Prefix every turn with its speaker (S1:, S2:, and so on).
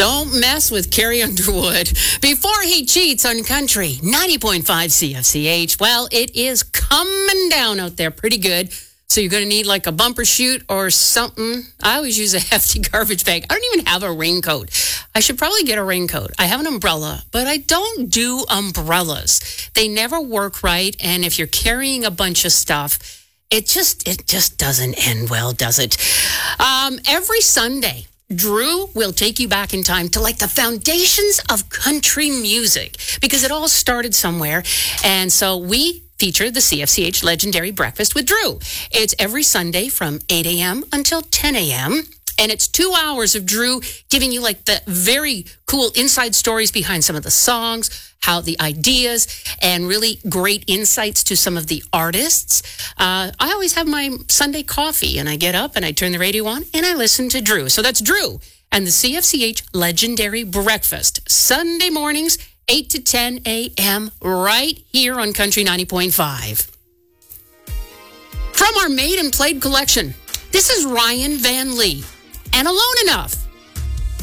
S1: Don't mess with Carrie Underwood before he cheats on Country 90.5 CFCH. Well, it is coming down out there pretty good. So you're going to need like a bumper chute or something. I always use a hefty garbage bag. I don't even have a raincoat. I should probably get a raincoat. I have an umbrella, but I don't do umbrellas. They never work right. And if you're carrying a bunch of stuff, it just doesn't end well, does it? Every Sunday, Drew will take you back in time to like the foundations of country music because it all started somewhere. And so we feature the CFCH Legendary Breakfast with Drew. It's every Sunday from 8 a.m. until 10 a.m. And it's 2 hours of Drew giving you like the very cool inside stories behind some of the songs, how the ideas, and really great insights to some of the artists. I always have my Sunday coffee and I get up and I turn the radio on and I listen to Drew. So that's Drew and the CFCH Legendary Breakfast. Sunday mornings, 8 to 10 a.m. right here on Country 90.5. From our Made and Played collection, this is Ryan Van Lee and Alone Enough.